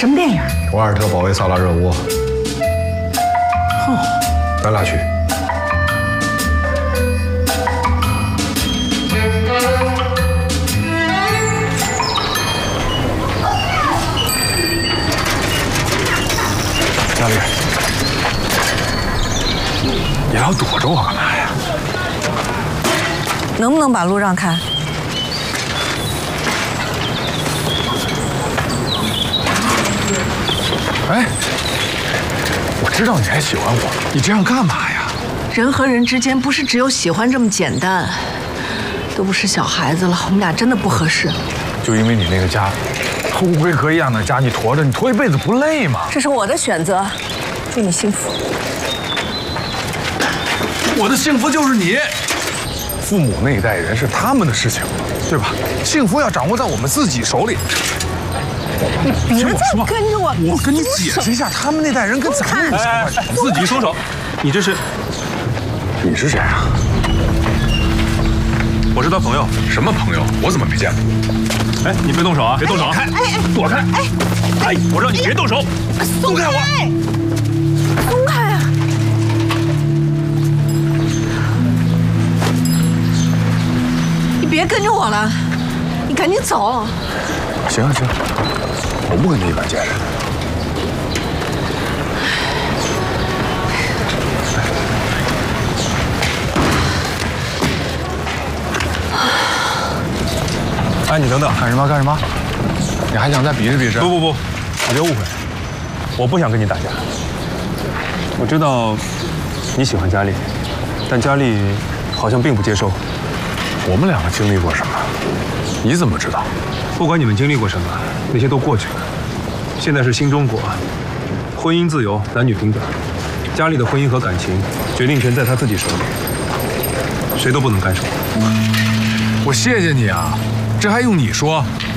什么电影？ 瓦尔特保卫萨拉热窝。 哦， 咱俩去。佳丽，你老躲着我干嘛呀？ 能不能把路让开？ 哎，我知道你还喜欢我，你这样干嘛呀？ 人和人之间不是只有喜欢这么简单，都不是小孩子了，我们俩真的不合适。 就因为你那个家，和乌龟壳一样的家，你驮着，你驮一辈子不累吗？ 这是我的选择，祝你幸福。 我的幸福就是你。父母那一代人是他们的事情，对吧？幸福要掌握在我们自己手里。 你别再跟着我！ 我跟你解释一下，他们那代人跟咱们有什么关系？ 自己松手！你这是？ 你是谁啊？ 我是他朋友。 什么朋友？我怎么没见过？ 哎，你别动手啊！别动手！ 哎， 躲开！哎，我让你别动手！ 松开我！松开啊！你别跟着我了，你赶紧走。 行，我不跟你一般见识。 哎，你等等， 干什么？你还想再比试？ 不，你别误会，我不想跟你打架。我知道你喜欢佳丽，但佳丽好像并不接受。 我们两个经历过什么？你怎么知道？ 不管你们经历过什么，那些都过去了。现在是新中国，婚姻自由，男女平等。佳丽的婚姻和感情，决定权在她自己手里，谁都不能干涉。 我谢谢你啊，这还用你说？